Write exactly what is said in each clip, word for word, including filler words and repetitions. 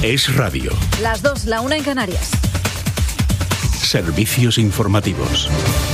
Es Radio. Las dos, la una en Canarias. Servicios informativos.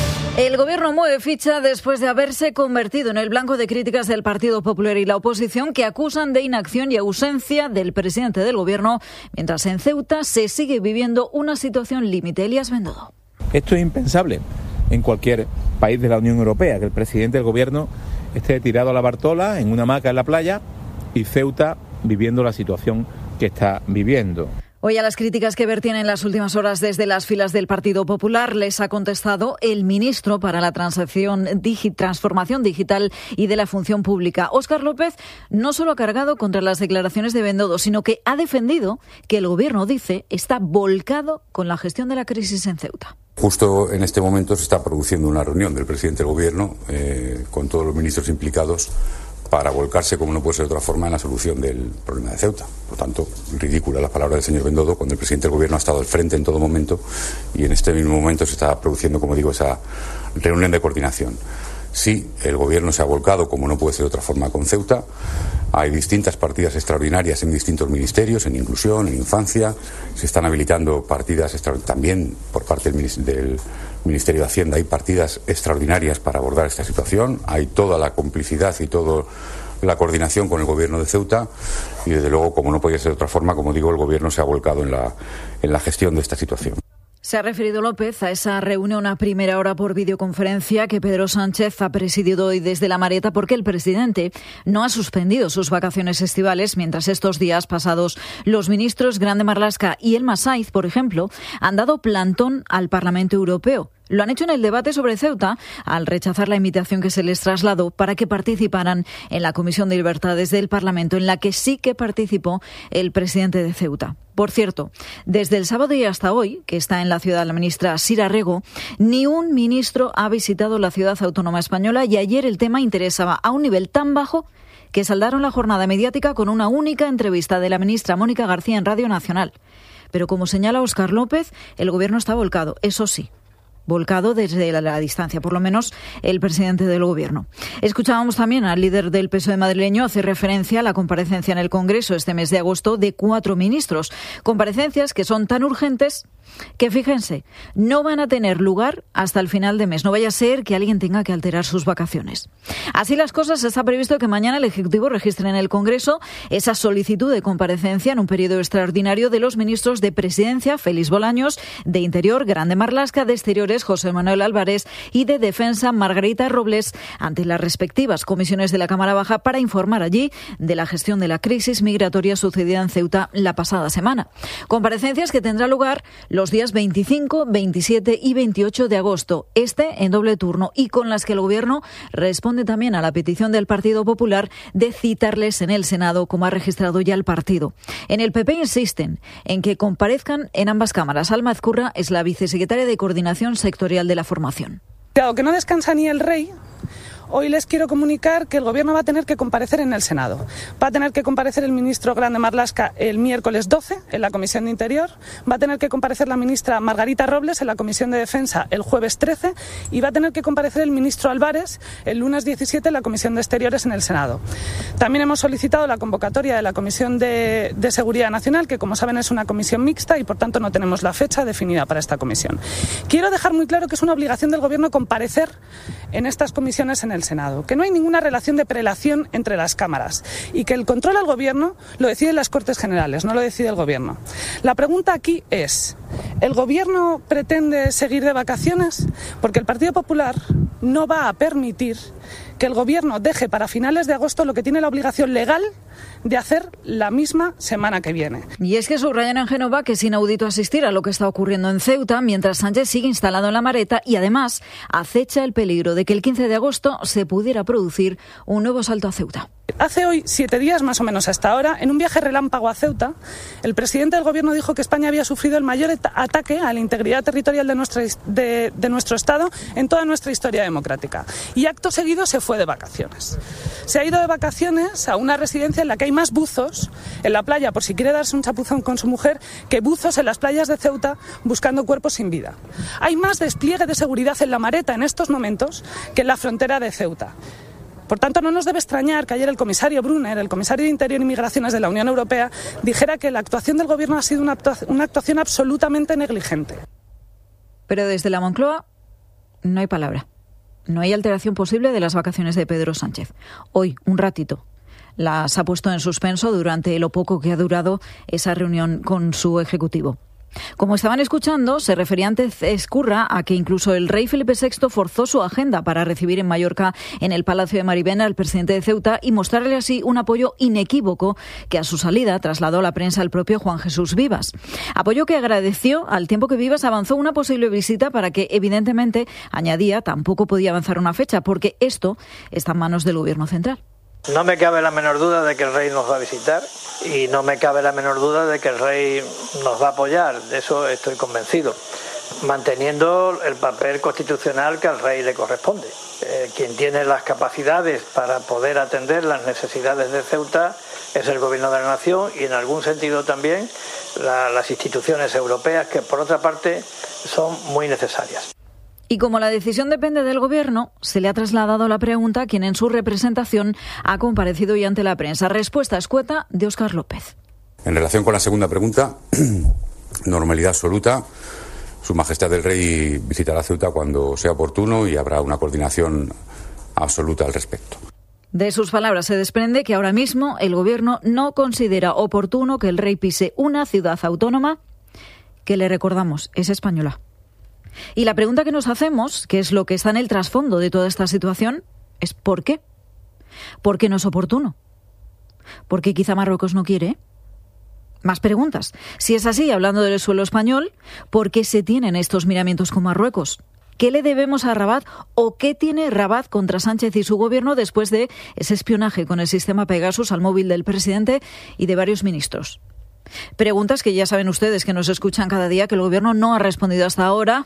El Gobierno mueve ficha después de haberse convertido en el blanco de críticas del Partido Popular y la oposición, que acusan de inacción y ausencia del presidente del Gobierno, mientras en Ceuta se sigue viviendo una situación límite. Elías Bendodo. Esto es impensable en cualquier país de la Unión Europea, que el presidente del Gobierno esté tirado a la Bartola en una hamaca en la playa y Ceuta viviendo la situación que está viviendo. Hoy a las críticas que vertían en las últimas horas desde las filas del Partido Popular les ha contestado el ministro para la Transición, digi, Transformación Digital y de la Función Pública. Óscar López no solo ha cargado contra las declaraciones de Bendodo, sino que ha defendido que el Gobierno, dice, está volcado con la gestión de la crisis en Ceuta. Justo en este momento se está produciendo una reunión del presidente del Gobierno eh, con todos los ministros implicados para volcarse, como no puede ser de otra forma, en la solución del problema de Ceuta. Por tanto, ridícula las palabras del señor Bendodo cuando el presidente del Gobierno ha estado al frente en todo momento y en este mismo momento se está produciendo, como digo, esa reunión de coordinación. Sí, el Gobierno se ha volcado, como no puede ser de otra forma, con Ceuta. Hay distintas partidas extraordinarias en distintos ministerios, en inclusión, en infancia. Se están habilitando partidas extraordinarias también por parte del Ministerio de Hacienda. Hay partidas extraordinarias para abordar esta situación. Hay toda la complicidad y toda la coordinación con el Gobierno de Ceuta. Y desde luego, como no podía ser de otra forma, como digo, el Gobierno se ha volcado en la, en la gestión de esta situación. Se ha referido López a esa reunión a primera hora por videoconferencia que Pedro Sánchez ha presidido hoy desde La Mareta, porque el presidente no ha suspendido sus vacaciones estivales, mientras estos días pasados los ministros Grande Marlaska y Elma Saiz, por ejemplo, han dado plantón al Parlamento Europeo. Lo han hecho en el debate sobre Ceuta, al rechazar la invitación que se les trasladó para que participaran en la Comisión de Libertades del Parlamento, en la que sí que participó el presidente de Ceuta. Por cierto, desde el sábado y hasta hoy, que está en la ciudad la ministra Sira Rego, ni un ministro ha visitado la ciudad autónoma española, y ayer el tema interesaba a un nivel tan bajo que saldaron la jornada mediática con una única entrevista de la ministra Mónica García en Radio Nacional. Pero como señala Óscar López, el Gobierno está volcado, eso sí. volcado desde la, la distancia, por lo menos el presidente del Gobierno. Escuchábamos también al líder del P S O E madrileño hacer referencia a la comparecencia en el Congreso este mes de agosto de cuatro ministros. Comparecencias que son tan urgentes que, fíjense, no van a tener lugar hasta el final de mes. No vaya a ser que alguien tenga que alterar sus vacaciones. Así las cosas, está previsto que mañana el Ejecutivo registre en el Congreso esa solicitud de comparecencia en un periodo extraordinario de los ministros de Presidencia, Félix Bolaños, de Interior, Grande Marlaska, de Exteriores, José Manuel Álvarez, y de Defensa, Margarita Robles, ante las respectivas comisiones de la Cámara Baja, para informar allí de la gestión de la crisis migratoria sucedida en Ceuta la pasada semana. Comparecencias que tendrá lugar los días veinticinco, veintisiete y veintiocho de agosto, este en doble turno, y con las que el Gobierno responde también a la petición del Partido Popular de citarles en el Senado, como ha registrado ya el partido. En el P P insisten en que comparezcan en ambas cámaras. Alma Ezcurra es la vicesecretaria de Coordinación Sectorial de la Formación. Dado que no descansa ni el rey, hoy les quiero comunicar que el Gobierno va a tener que comparecer en el Senado. Va a tener que comparecer el ministro Grande Marlaska el miércoles doce en la Comisión de Interior, va a tener que comparecer la ministra Margarita Robles en la Comisión de Defensa el jueves trece y va a tener que comparecer el ministro Álvarez el lunes diecisiete en la Comisión de Exteriores en el Senado. También hemos solicitado la convocatoria de la Comisión de, de Seguridad Nacional, que como saben es una comisión mixta y por tanto no tenemos la fecha definida para esta comisión. Quiero dejar muy claro que es una obligación del Gobierno comparecer en estas comisiones en el Senado, que no hay ninguna relación de prelación entre las cámaras y que el control al Gobierno lo deciden las Cortes Generales, no lo decide el Gobierno. La pregunta aquí es, ¿el Gobierno pretende seguir de vacaciones? Porque el Partido Popular no va a permitir que el Gobierno deje para finales de agosto lo que tiene la obligación legal de hacer la misma semana que viene. Y es que subrayan en Génova que es inaudito asistir a lo que está ocurriendo en Ceuta, mientras Sánchez sigue instalado en La Mareta y además acecha el peligro de que el quince de agosto se pudiera producir un nuevo salto a Ceuta. Hace hoy siete días, más o menos hasta ahora, en un viaje relámpago a Ceuta, el presidente del Gobierno dijo que España había sufrido el mayor ataque a la integridad territorial de, nuestra, de, de nuestro Estado en toda nuestra historia democrática. Y acto seguido se fue de vacaciones. Se ha ido de vacaciones a una residencia en la que hay más buzos en la playa, por si quiere darse un chapuzón con su mujer, que buzos en las playas de Ceuta buscando cuerpos sin vida. Hay más despliegue de seguridad en La Mareta en estos momentos que en la frontera de Ceuta. Por tanto, no nos debe extrañar que ayer el comisario Brunner, el comisario de Interior y Migraciones de la Unión Europea, dijera que la actuación del Gobierno ha sido una actuación, una actuación absolutamente negligente. Pero desde la Moncloa no hay palabra. No hay alteración posible de las vacaciones de Pedro Sánchez. Hoy, un ratito, las ha puesto en suspenso durante lo poco que ha durado esa reunión con su ejecutivo. Como estaban escuchando, se refería antes Ezcurra a que incluso el rey Felipe sexto forzó su agenda para recibir en Mallorca, en el Palacio de Marivena, al presidente de Ceuta y mostrarle así un apoyo inequívoco que a su salida trasladó a la prensa el propio Juan Jesús Vivas. Apoyo que agradeció al tiempo que Vivas avanzó una posible visita para que, evidentemente, añadía, tampoco podía avanzar una fecha porque esto está en manos del Gobierno central. No me cabe la menor duda de que el rey nos va a visitar y no me cabe la menor duda de que el rey nos va a apoyar, de eso estoy convencido, manteniendo el papel constitucional que al rey le corresponde. Eh, quien tiene las capacidades para poder atender las necesidades de Ceuta es el Gobierno de la Nación y en algún sentido también la, las instituciones europeas, que por otra parte son muy necesarias. Y como la decisión depende del Gobierno, se le ha trasladado la pregunta a quien en su representación ha comparecido hoy ante la prensa. Respuesta escueta de Óscar López. En relación con la segunda pregunta, normalidad absoluta. Su Majestad el Rey visitará Ceuta cuando sea oportuno y habrá una coordinación absoluta al respecto. De sus palabras se desprende que ahora mismo el Gobierno no considera oportuno que el rey pise una ciudad autónoma que, le recordamos, es española. Y la pregunta que nos hacemos, que es lo que está en el trasfondo de toda esta situación, es ¿por qué? ¿Por qué no es oportuno? ¿Por qué quizá Marruecos no quiere? Más preguntas. Si es así, hablando del suelo español, ¿por qué se tienen estos miramientos con Marruecos? ¿Qué le debemos a Rabat o qué tiene Rabat contra Sánchez y su gobierno después de ese espionaje con el sistema Pegasus al móvil del presidente y de varios ministros? Preguntas que ya saben ustedes que nos escuchan cada día que el gobierno no ha respondido hasta ahora.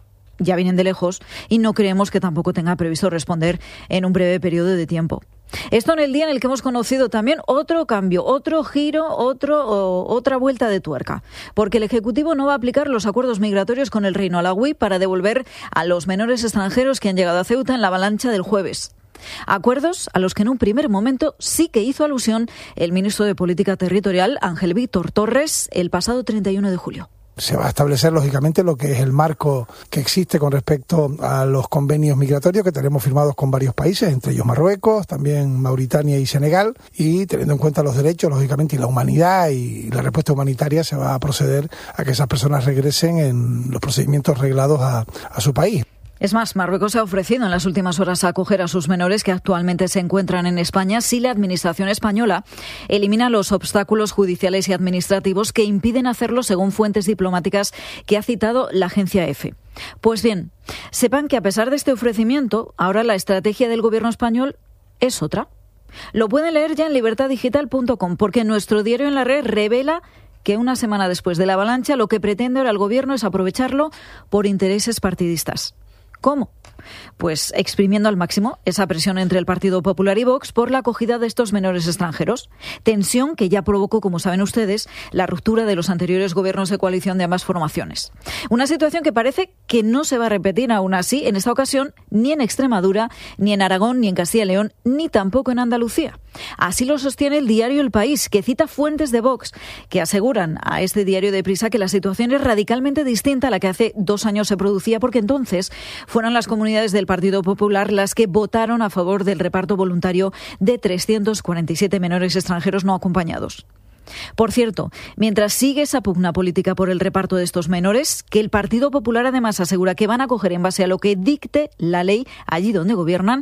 Ya vienen de lejos y no creemos que tampoco tenga previsto responder en un breve periodo de tiempo. Esto en el día en el que hemos conocido también otro cambio, otro giro, otro, o, otra vuelta de tuerca. Porque el Ejecutivo no va a aplicar los acuerdos migratorios con el Reino Alauí para devolver a los menores extranjeros que han llegado a Ceuta en la avalancha del jueves. Acuerdos a los que en un primer momento sí que hizo alusión el ministro de Política Territorial, Ángel Víctor Torres, el pasado treinta y uno de julio. Se va a establecer, lógicamente, lo que es el marco que existe con respecto a los convenios migratorios que tenemos firmados con varios países, entre ellos Marruecos, también Mauritania y Senegal, y teniendo en cuenta los derechos, lógicamente, y la humanidad y la respuesta humanitaria, se va a proceder a que esas personas regresen en los procedimientos reglados a, a su país. Es más, Marruecos se ha ofrecido en las últimas horas a acoger a sus menores que actualmente se encuentran en España si la Administración española elimina los obstáculos judiciales y administrativos que impiden hacerlo, según fuentes diplomáticas que ha citado la agencia EFE. Pues bien, sepan que a pesar de este ofrecimiento, ahora la estrategia del gobierno español es otra. Lo pueden leer ya en libertad digital punto com, porque nuestro diario en la red revela que una semana después de la avalancha lo que pretende ahora el gobierno es aprovecharlo por intereses partidistas. ¿Cómo? Pues exprimiendo al máximo esa presión entre el Partido Popular y Vox por la acogida de estos menores extranjeros. Tensión que ya provocó, como saben ustedes, la ruptura de los anteriores gobiernos de coalición de ambas formaciones. Una situación que parece que no se va a repetir aún así en esta ocasión ni en Extremadura, ni en Aragón, ni en Castilla y León, ni tampoco en Andalucía. Así lo sostiene el diario El País, que cita fuentes de Vox que aseguran a este diario de prisa que la situación es radicalmente distinta a la que hace dos años se producía, porque entonces fueron las comunidades del Partido Popular las que votaron a favor del reparto voluntario de trescientos cuarenta y siete menores extranjeros no acompañados. Por cierto, mientras sigue esa pugna política por el reparto de estos menores, que el Partido Popular además asegura que van a acoger en base a lo que dicte la ley allí donde gobiernan,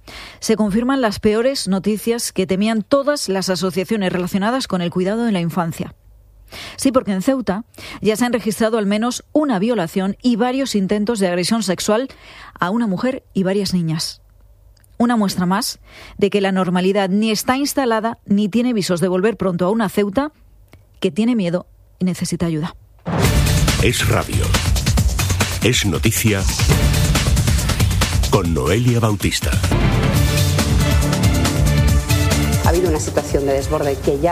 se confirman las peores noticias que temían todas las asociaciones relacionadas con el cuidado de la infancia. Sí, porque en Ceuta ya se han registrado al menos una violación y varios intentos de agresión sexual a una mujer y varias niñas. Una muestra más de que la normalidad ni está instalada ni tiene visos de volver pronto a una Ceuta que tiene miedo y necesita ayuda. Es radio. Es noticia con Noelia Bautista. Ha habido una situación de desborde que ya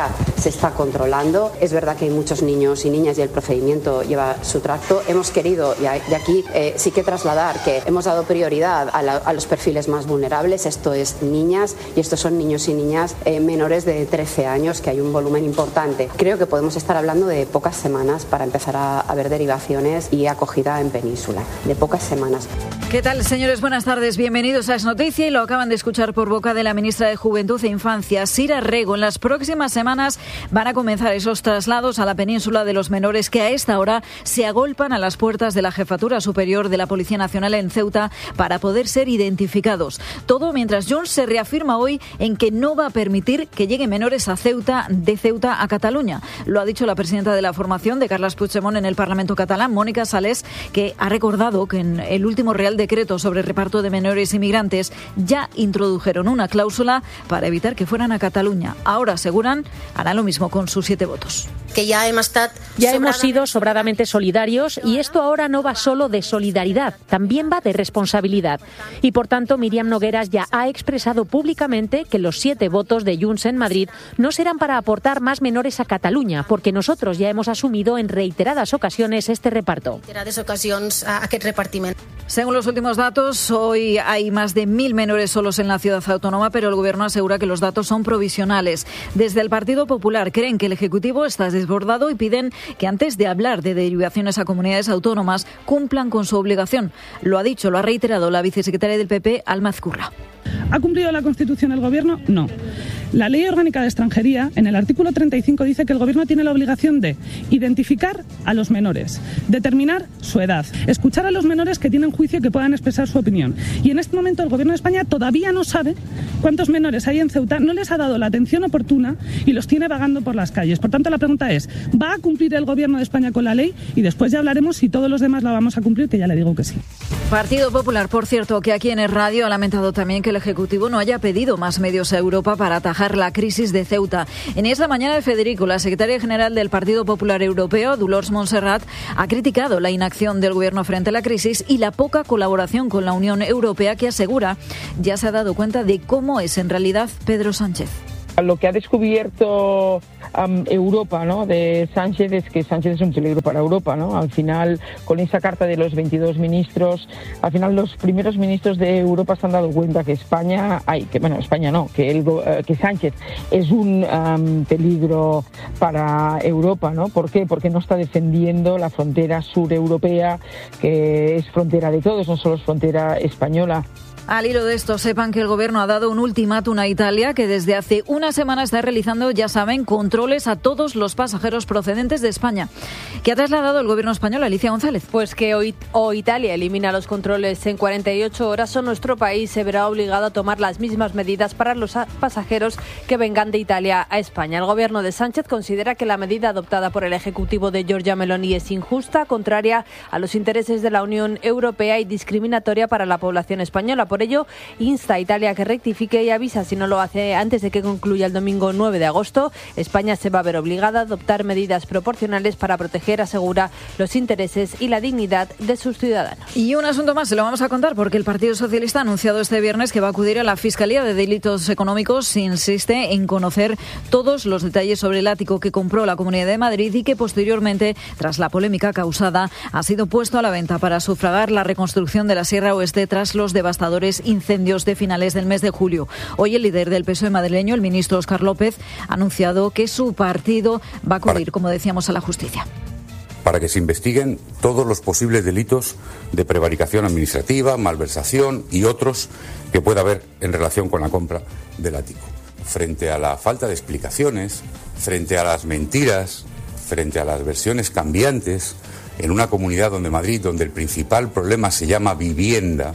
se está controlando. Es verdad que hay muchos niños y niñas y el procedimiento lleva su tracto. Hemos querido, y aquí eh, sí que trasladar que hemos dado prioridad a, la, a los perfiles más vulnerables. Esto es niñas y estos son niños y niñas eh, menores de trece años, que hay un volumen importante. Creo que podemos estar hablando de pocas semanas para empezar a, a ver derivaciones y acogida en península. De pocas semanas. ¿Qué tal, señores? Buenas tardes. Bienvenidos a Es Noticia y lo acaban de escuchar por boca de la ministra de Juventud e Infancia, Sira Rego. En las próximas semanas van a comenzar esos traslados a la península de los menores que a esta hora se agolpan a las puertas de la Jefatura Superior de la Policía Nacional en Ceuta para poder ser identificados. Todo mientras Junts se reafirma hoy en que no va a permitir que lleguen menores a Ceuta de Ceuta a Cataluña. Lo ha dicho la presidenta de la formación de Carles Puigdemont en el Parlamento catalán, Mónica Sales, que ha recordado que en el último Real Decreto sobre reparto de menores inmigrantes ya introdujeron una cláusula para evitar que fueran a Cataluña. Ahora, aseguran, harán lo mismo con sus siete votos. Que ya hemos, ya hemos sido sobradamente solidarios y esto ahora no va solo de solidaridad, también va de responsabilidad. Y por tanto, Míriam Nogueras ya ha expresado públicamente que los siete votos de Junts en Madrid no serán para aportar más menores a Cataluña, porque nosotros ya hemos asumido en reiteradas ocasiones este reparto. Reiteradas ocasiones a aquest repartiment. Según los últimos datos, hoy hay más de mil menores solos en la ciudad autónoma, pero el Gobierno asegura que los datos son provisionales. Desde el Partido Popular creen que el Ejecutivo está desbordado y piden que antes de hablar de derivaciones a comunidades autónomas cumplan con su obligación. Lo ha dicho, lo ha reiterado la vicesecretaria del P P, Alma Ezcurra. ¿Ha cumplido la Constitución el Gobierno? No. La Ley Orgánica de Extranjería, en el artículo treinta y cinco, dice que el Gobierno tiene la obligación de identificar a los menores, determinar su edad, escuchar a los menores que tienen juicio y que puedan expresar su opinión. Y en este momento el Gobierno de España todavía no sabe cuántos menores hay en Ceuta, no les ha dado la atención oportuna y los tiene vagando por las calles. Por tanto, la pregunta es, ¿va a cumplir el Gobierno de España con la ley? Y después ya hablaremos si todos los demás la vamos a cumplir, que ya le digo que sí. Partido Popular, por cierto, que aquí en el radio ha lamentado también que el Ejecutivo no haya pedido más medios a Europa para atajar la crisis de Ceuta. En esta mañana de Federico, la secretaria general del Partido Popular Europeo, Dolors Montserrat, ha criticado la inacción del Gobierno frente a la crisis y la poca colaboración con la Unión Europea, que asegura ya se ha dado cuenta de cómo es en realidad Pedro Sánchez. Lo que ha descubierto um, Europa, ¿no?, de Sánchez es que Sánchez es un peligro para Europa, ¿no? Al final, con esa carta de los veintidós ministros, al final los primeros ministros de Europa se han dado cuenta que España, ay, que bueno, España no, que, el, que Sánchez es un um, peligro para Europa, ¿no? ¿Por qué? Porque no está defendiendo la frontera sureuropea, que es frontera de todos, no solo es frontera española. Al hilo de esto, sepan que el Gobierno ha dado un ultimátum a Italia, que desde hace una semana está realizando, ya saben, controles a todos los pasajeros procedentes de España. ¿Qué ha trasladado el Gobierno español, Alicia González? Pues que hoy o Italia elimina los controles en cuarenta y ocho horas o nuestro país se verá obligado a tomar las mismas medidas para los pasajeros que vengan de Italia a España. El Gobierno de Sánchez considera que la medida adoptada por el Ejecutivo de Giorgia Meloni es injusta, contraria a los intereses de la Unión Europea y discriminatoria para la población española. Por ello, insta a Italia a que rectifique y avisa si no lo hace antes de que concluya el domingo nueve de agosto. España se va a ver obligada a adoptar medidas proporcionales para proteger, asegura, los intereses y la dignidad de sus ciudadanos. Y un asunto más, se lo vamos a contar porque el Partido Socialista ha anunciado este viernes que va a acudir a la Fiscalía de Delitos Económicos. Insiste en conocer todos los detalles sobre el ático que compró la Comunidad de Madrid y que posteriormente, tras la polémica causada, ha sido puesto a la venta para sufragar la reconstrucción de la Sierra Oeste tras los devastadores incendios de finales del mes de julio. Hoy el líder del P S O E madrileño, el ministro Óscar López, ha anunciado que su partido va a acudir, como decíamos, a la justicia. Para que se investiguen todos los posibles delitos de prevaricación administrativa, malversación y otros que pueda haber en relación con la compra del ático. Frente a la falta de explicaciones, frente a las mentiras, frente a las versiones cambiantes, en una comunidad donde Madrid, donde el principal problema se llama vivienda.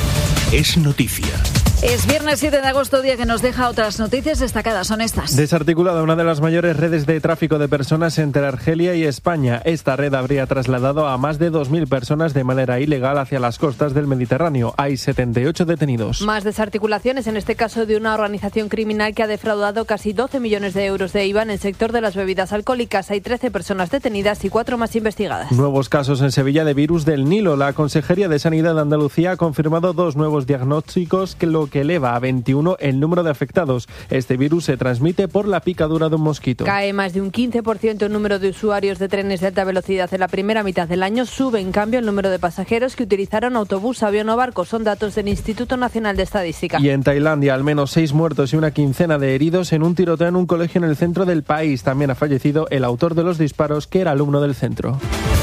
Es noticia. Es viernes siete de agosto, día que nos deja otras noticias destacadas. Son estas. Desarticulada una de las mayores redes de tráfico de personas entre Argelia y España. Esta red habría trasladado a más de dos mil personas de manera ilegal hacia las costas del Mediterráneo. Hay setenta y ocho detenidos. Más desarticulaciones, en este caso de una organización criminal que ha defraudado casi doce millones de euros de I V A en el sector de las bebidas alcohólicas. Hay trece personas detenidas y cuatro más investigadas. Nuevos casos en Sevilla de virus del Nilo. La Consejería de Sanidad de Andalucía ha confirmado dos nuevos diagnósticos, que lo que que eleva a veintiuno el número de afectados. Este virus se transmite por la picadura de un mosquito. Cae más de un quince por ciento el número de usuarios de trenes de alta velocidad en la primera mitad del año. Sube, en cambio, el número de pasajeros que utilizaron autobús, avión o barco. Son datos del Instituto Nacional de Estadística. Y en Tailandia, al menos seis muertos y una quincena de heridos en un tiroteo en un colegio en el centro del país. También ha fallecido el autor de los disparos, que era alumno del centro.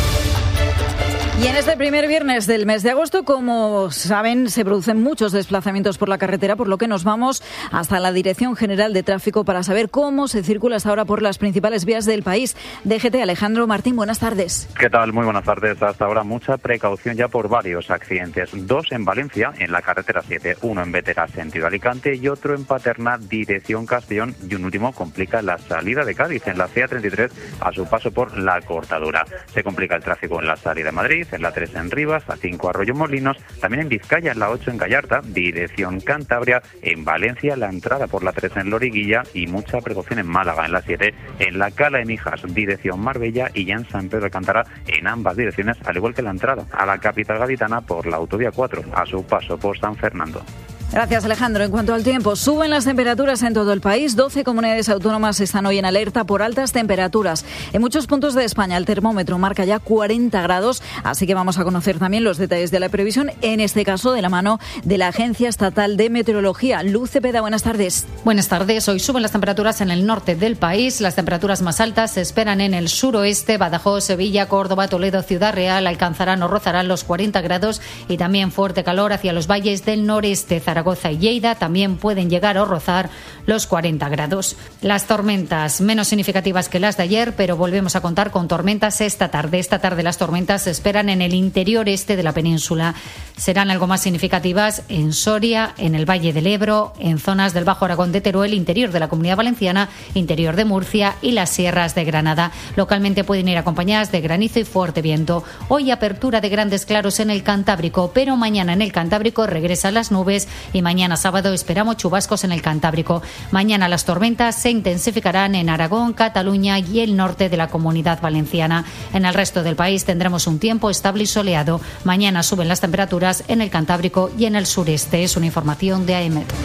Y en este primer viernes del mes de agosto, como saben, se producen muchos desplazamientos por la carretera, por lo que nos vamos hasta la Dirección General de Tráfico para saber cómo se circula hasta ahora por las principales vías del país. D G T, Alejandro Martín, buenas tardes. ¿Qué tal? Muy buenas tardes. Hasta ahora mucha precaución ya por varios accidentes. Dos en Valencia, en la carretera siete, uno en Bétera, sentido Alicante, y otro en Paterna, dirección Castellón, y un último complica la salida de Cádiz, en la C A treinta y tres, a su paso por la Cortadura. Se complica el tráfico en la salida de Madrid, en la tres en Rivas, a cinco Arroyo Molinos, también en Vizcaya, en la ocho en Gallarta, dirección Cantabria, en Valencia la entrada por la tres en Loriguilla y mucha precaución en Málaga, en la siete, en la Cala de Mijas, dirección Marbella, y ya en San Pedro de Alcántara, en ambas direcciones, al igual que la entrada a la capital gaditana por la autovía cuatro, a su paso por San Fernando. Gracias, Alejandro. En cuanto al tiempo, suben las temperaturas en todo el país. doce comunidades autónomas están hoy en alerta por altas temperaturas. En muchos puntos de España el termómetro marca ya cuarenta grados, así que vamos a conocer también los detalles de la previsión, en este caso de la mano de la Agencia Estatal de Meteorología. Luz Cepeda, buenas tardes. Buenas tardes. Hoy suben las temperaturas en el norte del país. Las temperaturas más altas se esperan en el suroeste. Badajoz, Sevilla, Córdoba, Toledo, Ciudad Real alcanzarán o rozarán los cuarenta grados, y también fuerte calor hacia los valles del noreste. Zaragoza Zaragoza y Lleida también pueden llegar a rozar los cuarenta grados. Las tormentas menos significativas que las de ayer, pero volvemos a contar con tormentas esta tarde. Esta tarde las tormentas se esperan en el interior este de la península. Serán algo más significativas en Soria, en el Valle del Ebro, en zonas del Bajo Aragón de Teruel, interior de la Comunidad Valenciana, interior de Murcia y las sierras de Granada. Localmente pueden ir acompañadas de granizo y fuerte viento. Hoy apertura de grandes claros en el Cantábrico, pero mañana en el Cantábrico regresan las nubes y mañana sábado esperamos chubascos en el Cantábrico. Mañana las tormentas se intensificarán en Aragón, Cataluña y el norte de la Comunidad Valenciana. En el resto del país tendremos un tiempo estable y soleado. Mañana suben las temperaturas en el Cantábrico y en el sureste. Es una información de A E M E T.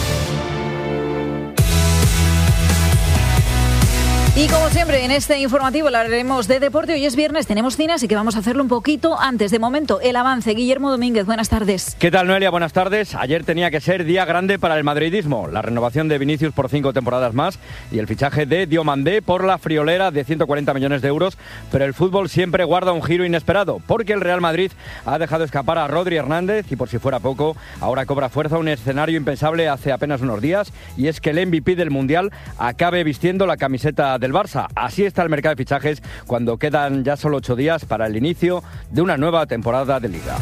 Y como siempre, en este informativo hablaremos de deporte. Hoy es viernes, tenemos cine, así que vamos a hacerlo un poquito antes. De momento, el avance. Guillermo Domínguez, buenas tardes. ¿Qué tal, Noelia? Buenas tardes. Ayer tenía que ser día grande para el madridismo. La renovación de Vinicius por cinco temporadas más y el fichaje de Diomandé por la friolera de ciento cuarenta millones de euros. Pero el fútbol siempre guarda un giro inesperado, porque el Real Madrid ha dejado escapar a Rodri Hernández y, por si fuera poco, ahora cobra fuerza un escenario impensable hace apenas unos días, y es que el M V P del Mundial acabe vistiendo la camiseta del Barça. Así está el mercado de fichajes cuando quedan ya solo ocho días para el inicio de una nueva temporada de Liga.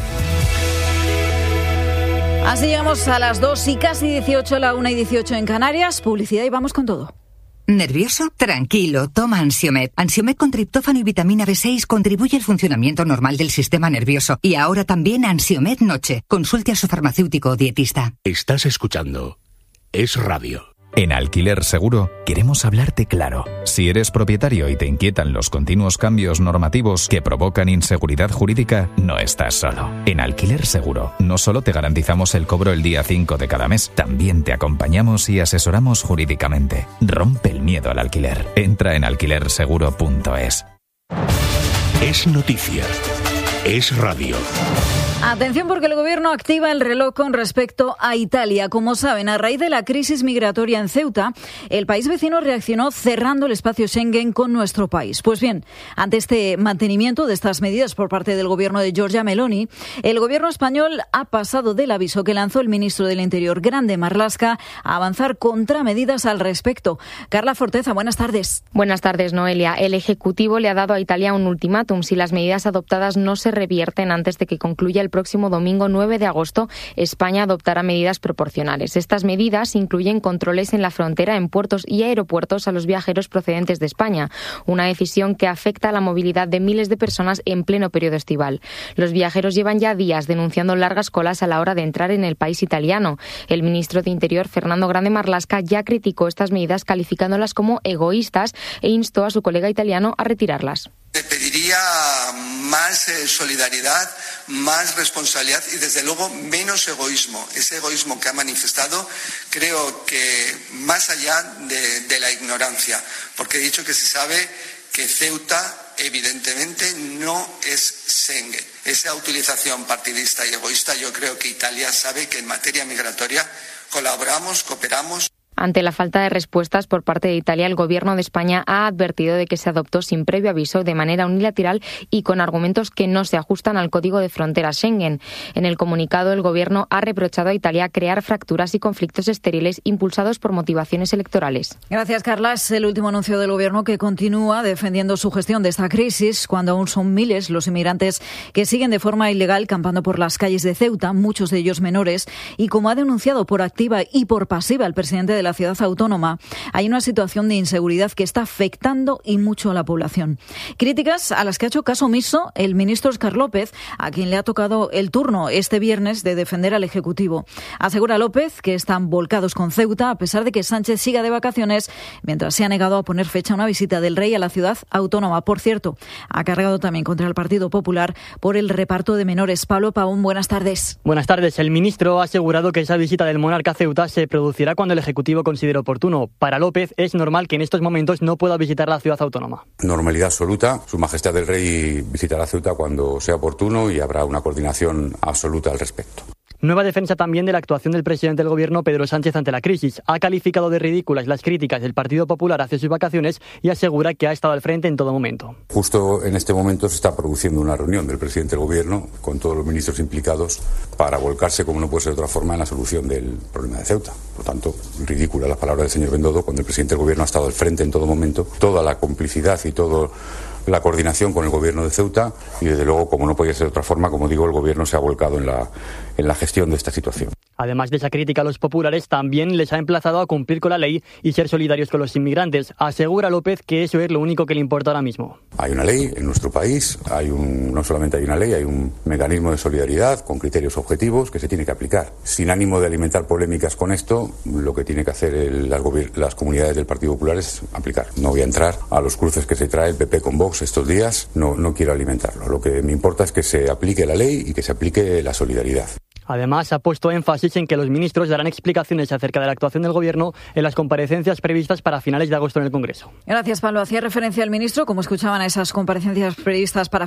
Así llegamos a las dos y casi dieciocho, la una y dieciocho en Canarias. Publicidad y vamos con todo. ¿Nervioso? Tranquilo, toma Ansiomed. Ansiomed con triptófano y vitamina B seis contribuye al funcionamiento normal del sistema nervioso. Y ahora también Ansiomed Noche. Consulte a su farmacéutico o dietista. Estás escuchando Es Radio. En Alquiler Seguro queremos hablarte claro. Si eres propietario y te inquietan los continuos cambios normativos que provocan inseguridad jurídica, no estás solo. En Alquiler Seguro no solo te garantizamos el cobro el día cinco de cada mes, también te acompañamos y asesoramos jurídicamente. Rompe el miedo al alquiler. Entra en alquiler seguro punto es. Es noticia. Es radio. Atención, porque el Gobierno activa el reloj con respecto a Italia. Como saben, a raíz de la crisis migratoria en Ceuta, el país vecino reaccionó cerrando el espacio Schengen con nuestro país. Pues bien, ante este mantenimiento de estas medidas por parte del Gobierno de Giorgia Meloni, el Gobierno español ha pasado del aviso que lanzó el ministro del Interior, Grande Marlaska, a avanzar contramedidas al respecto. Carla Forteza, buenas tardes. Buenas tardes, Noelia. El Ejecutivo le ha dado a Italia un ultimátum. Si las medidas adoptadas no se revierten antes de que concluya el próximo domingo nueve de agosto, España adoptará medidas proporcionales. Estas medidas incluyen controles en la frontera, en puertos y aeropuertos a los viajeros procedentes de España, una decisión que afecta a la movilidad de miles de personas en pleno periodo estival. Los viajeros llevan ya días denunciando largas colas a la hora de entrar en el país italiano. El ministro de Interior, Fernando Grande Marlaska, ya criticó estas medidas calificándolas como egoístas e instó a su colega italiano a retirarlas. Te pediría más eh, solidaridad, más responsabilidad y desde luego menos egoísmo. Ese egoísmo que ha manifestado creo que más allá de, de la ignorancia, porque he dicho que se sabe que Ceuta evidentemente no es Schengen. Esa utilización partidista y egoísta, yo creo que Italia sabe que en materia migratoria colaboramos, cooperamos. Ante la falta de respuestas por parte de Italia, el Gobierno de España ha advertido de que se adoptó sin previo aviso, de manera unilateral y con argumentos que no se ajustan al Código de Fronteras Schengen. En el comunicado, el Gobierno ha reprochado a Italia crear fracturas y conflictos estériles impulsados por motivaciones electorales. Gracias, Carla. Es el último anuncio del Gobierno, que continúa defendiendo su gestión de esta crisis, cuando aún son miles los inmigrantes que siguen de forma ilegal campando por las calles de Ceuta, muchos de ellos menores, y como ha denunciado por activa y por pasiva el presidente de la ciudad autónoma, hay una situación de inseguridad que está afectando y mucho a la población. Críticas a las que ha hecho caso omiso el ministro Óscar López, a quien le ha tocado el turno este viernes de defender al Ejecutivo. Asegura López que están volcados con Ceuta, a pesar de que Sánchez siga de vacaciones, mientras se ha negado a poner fecha a una visita del rey a la ciudad autónoma. Por cierto, ha cargado también contra el Partido Popular por el reparto de menores. Pablo Pavón, buenas tardes. Buenas tardes. El ministro ha asegurado que esa visita del monarca a Ceuta se producirá cuando el Ejecutivo considere oportuno. Para López es normal que en estos momentos no pueda visitar la ciudad autónoma. Normalidad absoluta. Su Majestad el Rey visitará Ceuta cuando sea oportuno y habrá una coordinación absoluta al respecto. Nueva defensa también de la actuación del presidente del Gobierno, Pedro Sánchez, ante la crisis. Ha calificado de ridículas las críticas del Partido Popular hacia sus vacaciones y asegura que ha estado al frente en todo momento. Justo en este momento se está produciendo una reunión del presidente del Gobierno con todos los ministros implicados para volcarse, como no puede ser de otra forma, en la solución del problema de Ceuta. Por lo tanto, ridícula las palabras del señor Bendodo, cuando el presidente del Gobierno ha estado al frente en todo momento. Toda la complicidad y todo la coordinación con el Gobierno de Ceuta y, desde luego, como no podía ser de otra forma, como digo, el Gobierno se ha volcado en la, en la gestión de esta situación. Además de esa crítica a los populares, también les ha emplazado a cumplir con la ley y ser solidarios con los inmigrantes. Asegura López que eso es lo único que le importa ahora mismo. Hay una ley en nuestro país, hay un, no solamente hay una ley, hay un mecanismo de solidaridad con criterios objetivos que se tiene que aplicar. Sin ánimo de alimentar polémicas con esto, lo que tiene que hacer el, las, las comunidades del Partido Popular es aplicar. No voy a entrar a los cruces que se trae el P P con Vox estos días, no, no quiero alimentarlo. Lo que me importa es que se aplique la ley y que se aplique la solidaridad. Además, ha puesto énfasis en que los ministros darán explicaciones acerca de la actuación del Gobierno en las comparecencias previstas para finales de agosto en el Congreso. Gracias, Pablo. Hacía referencia al ministro, como escuchaban, a esas comparecencias previstas para